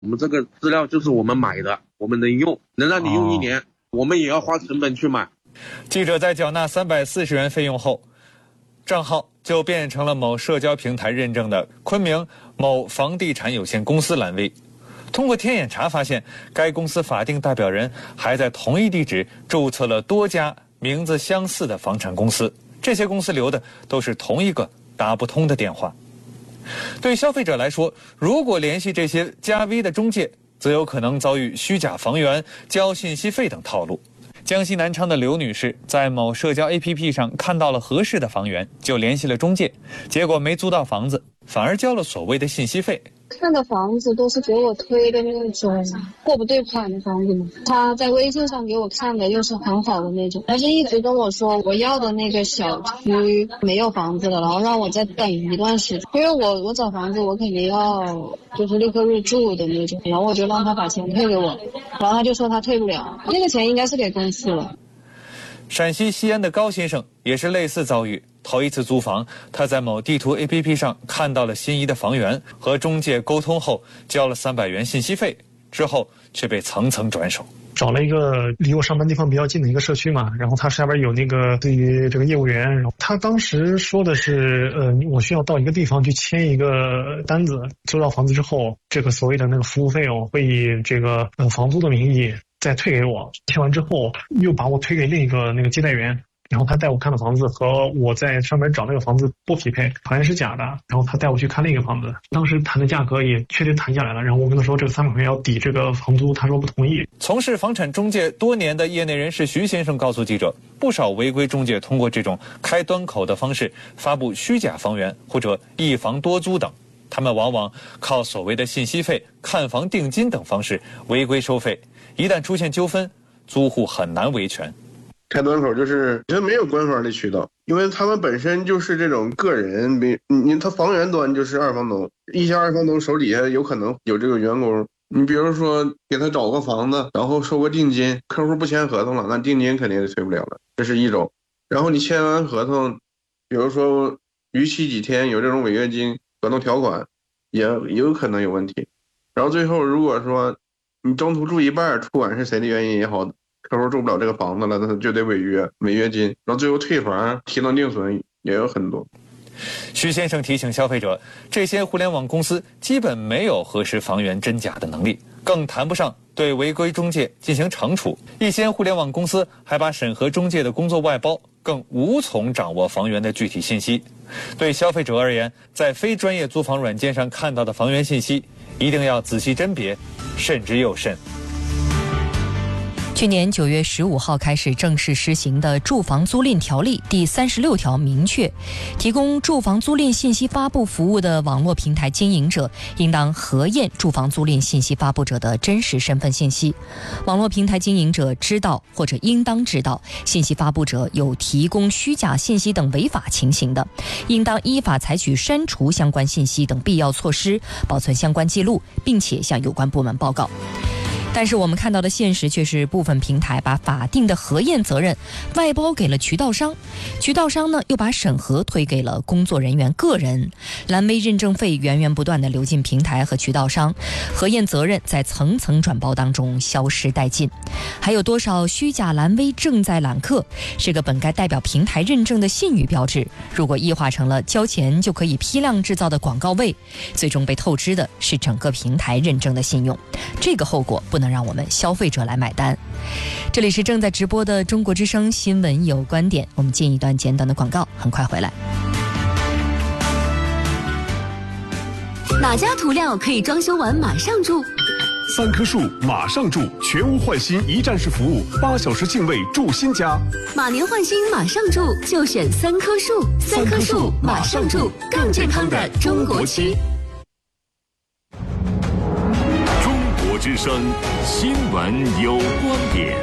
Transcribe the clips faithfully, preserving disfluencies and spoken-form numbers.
我们这个资料就是我们买的，我们能用，能让你用一年，哦、我们也要花成本去买。 记者在缴纳三百四十元费用后，账号就变成了某社交平台认证的昆明某房地产有限公司蓝 V。通过天眼查发现，该公司法定代表人还在同一地址注册了多家名字相似的房产公司，这些公司留的都是同一个打不通的电话。对消费者来说，如果联系这些加 V 的中介，则有可能遭遇虚假房源、交信息费等套路。江西南昌的刘女士在某社交 A P P 上看到了合适的房源，就联系了中介，结果没租到房子，反而交了所谓的信息费。 看的房子都是给我推的那种货不对款的房子嘛，他在微信上给我看的又是很好的那种，但是一直跟我说我要的那个小区没有房子了，然后让我再等一段时间，因为我我找房子我肯定要就是立刻入住的那种，然后我就让他把钱退给我，然后他就说他退不了，那个钱应该是给公司了。 陕西西安的高先生也是类似遭遇，头一次租房，他在某地图 A P P 上看到了心仪的房源，和中介沟通后交了三百元信息费，之后却被层层转手。 找了一个离我上班地方比较近的一个社区嘛，然后他下边有那个对于这个业务员，然后他当时说的是，呃，我需要到一个地方去签一个单子，租到房子之后，这个所谓的那个服务费用会以这个呃房租的名义再退给我，签完之后又把我推给另一个那个接待员。然后他带我看的房子和我在上面找那个房子不匹配，好像是假的。然后他带我去看另一个房子，当时谈的价格也确实谈下来了。然后我跟他说这个三百块钱要抵这个房租，他说不同意。 从事房产中介多年的业内人士徐先生告诉记者，不少违规中介通过这种开端口的方式发布虚假房源或者一房多租等，他们往往靠所谓的信息费、看房定金等方式违规收费，一旦出现纠纷，租户很难维权。 开端口就是其实没有官方的渠道，因为他们本身就是这种个人，比你他房源端就是二房东，一些二房东手底下有可能有这个员工，你比如说给他找个房子，然后收个定金，客户不签合同了，那定金肯定是退不了了，这是一种。然后你签完合同，比如说逾期几天有这种违约金，合同条款也也有可能有问题。然后最后如果说你中途住一半，不管是谁的原因也好，客户住不了这个房子了，那就得违约，违约金，然后最后退房、提能定损也有很多。 徐先生提醒消费者，这些互联网公司基本没有核实房源真假的能力，更谈不上对违规中介进行惩处。一些互联网公司还把审核中介的工作外包，更无从掌握房源的具体信息。对消费者而言，在非专业租房软件上看到的房源信息，一定要仔细甄别，慎之又慎。 去年九月十五号开始正式施行的《住房租赁条例》第三十六条明确，提供住房租赁信息发布服务的网络平台经营者，应当核验住房租赁信息发布者的真实身份信息。网络平台经营者知道或者应当知道信息发布者有提供虚假信息等违法情形的，应当依法采取删除相关信息等必要措施，保存相关记录，并且向有关部门报告。但是我们看到的现实却是，部分平台把法定的核验责任外包给了渠道商，渠道商呢又把审核推给了工作人员个人，蓝 V 认证费源源不断地流进平台和渠道商，核验责任在层层转包当中消失殆尽。还有多少虚假蓝 V 正在揽客，是个本该代表平台认证的信誉标志，如果异化成了交钱就可以批量制造的广告位，最终被透支的是整个平台认证的信用，这个后果不能让我们消费者来买单。这里是正在直播的中国之声新闻有观点，我们进一段简短的广告，很快回来。 哪家涂料可以装修完马上住？ 三棵树马上住，全屋换新一站式服务，八小时净位住新家。 马年换新马上住，就选三棵树。三棵树马上住，更健康的中国漆。 之声新闻有观点。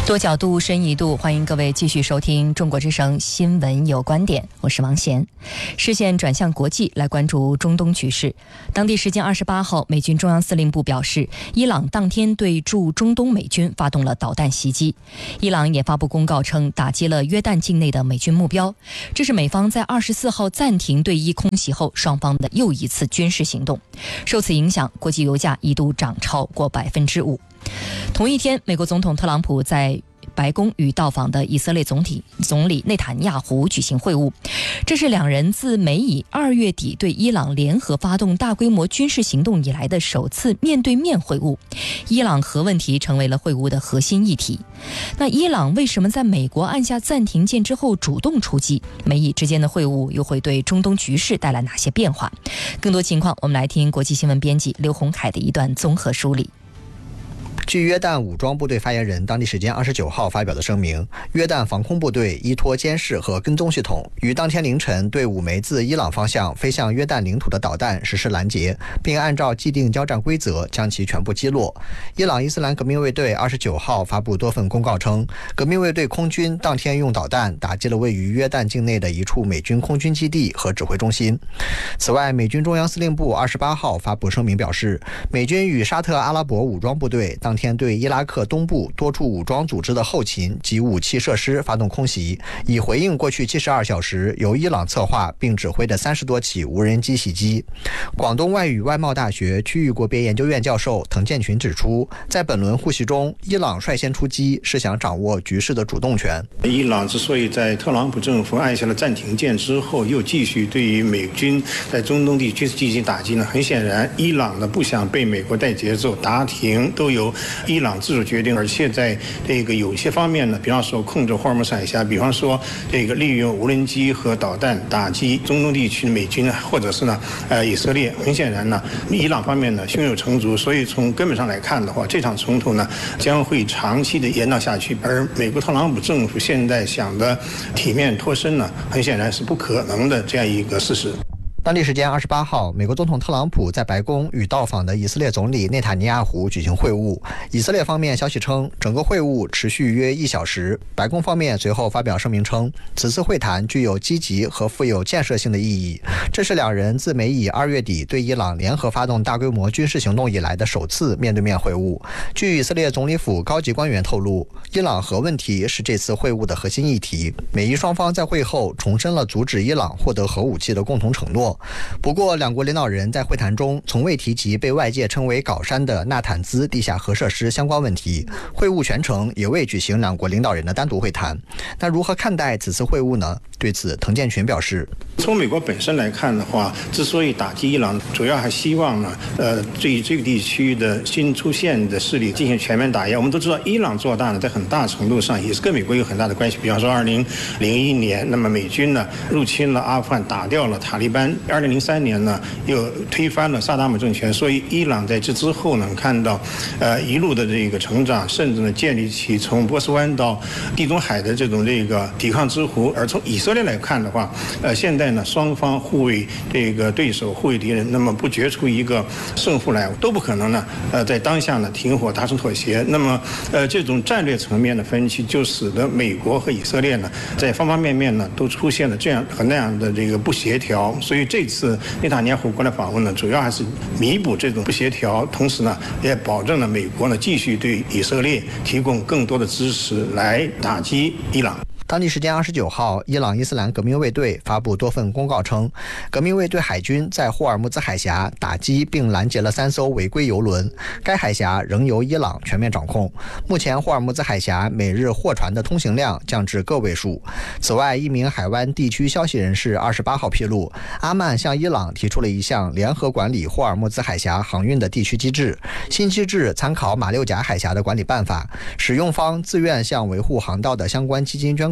多角度深一度，欢迎各位继续收听中国之声新闻有观点，我是王贤。视线转向国际，来关注中东局势。当地时间二十八号，美军中央司令部表示，伊朗当天对驻中东美军发动了导弹袭击。伊朗也发布公告称，打击了约旦境内的美军目标。这是美方在二十四号暂停对伊空袭后，双方的又一次军事行动。受此影响，国际油价一度涨超过百分之五。同一天，美国总统特朗普在白宫与到访的以色列总体总理内塔尼亚胡举行会晤，这是两人自美以二月底对伊朗联合发动大规模军事行动以来的首次面对面会晤。伊朗核问题成为了会晤的核心议题。那伊朗为什么在美国按下暂停键之后主动出击？美以之间的会晤又会对中东局势带来哪些变化？更多情况，我们来听国际新闻编辑刘洪凯的一段综合梳理。 据约旦武装部队发言人当地时间二十九号发表的声明，约旦防空部队依托监视和跟踪系统，于当天凌晨对五枚自伊朗方向飞向约旦领土的导弹实施拦截，并按照既定交战规则将其全部击落。伊朗伊斯兰革命卫队二十九号发布多份公告称，革命卫队空军当天用导弹打击了位于约旦境内的一处美军空军基地和指挥中心。此外，美军中央司令部二十八号发布声明表示，美军与沙特阿拉伯武装部队当天对伊拉克东部多处武装组织的后勤及武器设施发动空袭，以回应过去七十二小时由伊朗策划并指挥的三十多起无人机袭击。广东外语外贸大学区域国别研究院教授滕建群指出，在本轮互袭中，伊朗率先出击是想掌握局势的主动权。 伊朗之所以在特朗普政府按下了暂停键之后，又继续对于美军在中东地区进行打击呢，很显然，伊朗呢不想被美国带节奏，打停都由伊朗自主决定，而且在这个有些方面呢，比方说控制霍尔木兹海峡，比方说这个利用无人机和导弹打击中东地区的美军，或者是呢呃以色列，很显然呢，伊朗方面呢胸有成竹，所以从根本上来看的话，这场冲突呢将会长期的延宕下去，而美国特朗普政府现在想的体面脱身呢，很显然是不可能的这样一个事实。 当地时间二十八号，美国总统特朗普在白宫与到访的以色列总理内塔尼亚胡举行会晤。以色列方面消息称，整个会晤持续约一小时。白宫方面随后发表声明称，此次会谈具有积极和富有建设性的意义。这是两人自美以二月底对伊朗联合发动大规模军事行动以来的首次面对面会晤。据以色列总理府高级官员透露，伊朗核问题是这次会晤的核心议题。美伊双方在会后重申了阻止伊朗获得核武器的共同承诺。不过，两国领导人在会谈中从未提及被外界称为“镐山”的纳坦兹地下核设施相关问题。会晤全程也未举行两国领导人的单独会谈。那如何看待此次会晤呢？对此，滕建群表示， 从美国本身来看的话，之所以打击伊朗，主要还希望呢，呃，对这个地区的新出现的势力进行全面打压。我们都知道，伊朗做大呢，在很大程度上也是跟美国有很大的关系。比方说，二零零一年，那么美军呢入侵了阿富汗，打掉了塔利班；二零零三年呢，又推翻了萨达姆政权。所以，伊朗在这之后呢，看到，呃，一路的这个成长，甚至呢，建立起从波斯湾到地中海的这种这个抵抗之湖。而从以色列来看的话，呃，现在呢，双方互为这个对手，互为敌人，那么不决出一个胜负来，都不可能呢，呃，在当下呢停火达成妥协。那么，呃，这种战略层面的分歧，就使得美国和以色列呢，在方方面面呢，都出现了这样和那样的这个不协调。所以这次内塔尼亚胡过来访问呢，主要还是弥补这种不协调，同时呢，也保证了美国呢继续对以色列提供更多的支持，来打击伊朗。 当地时间二十九号，伊朗伊斯兰革命卫队发布多份公告称，革命卫队海军在霍尔木兹海峡打击并拦截了三艘违规油轮，该海峡仍由伊朗全面掌控。目前，霍尔木兹海峡每日货船的通行量降至个位数。此外，一名海湾地区消息人士二十八号披露，阿曼向伊朗提出了一项联合管理霍尔木兹海峡航运的地区机制，新机制参考马六甲海峡的管理办法，使用方自愿向维护航道的相关基金捐款。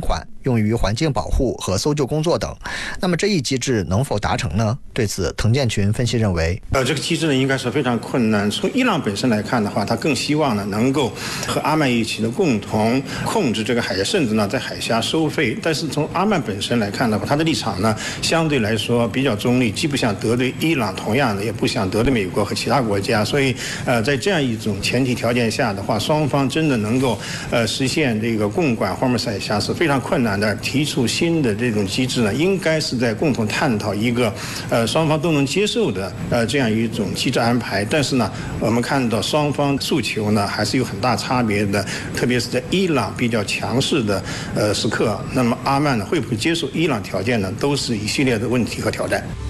款，用于环境保护和搜救工作等。那么这一机制能否达成呢？对此，滕建群分析认为， 呃，这个机制呢应该是非常困难。从伊朗本身来看的话，他更希望呢能够和阿曼一起的共同控制这个海峡，甚至呢在海峡收费。但是从阿曼本身来看的话，他的立场呢相对来说比较中立，既不想得罪伊朗，同样的也不想得罪美国和其他国家。所以，呃，在这样一种前提条件下的话，双方真的能够呃实现这个共管霍尔木兹海峡是非常困难的。提出新的这种机制呢，应该是在共同探讨一个呃双方都能接受的呃这样一种机制安排。但是呢，我们看到双方诉求呢还是有很大差别的，特别是在伊朗比较强势的呃时刻，那么阿曼呢会不会接受伊朗条件呢，都是一系列的问题和挑战。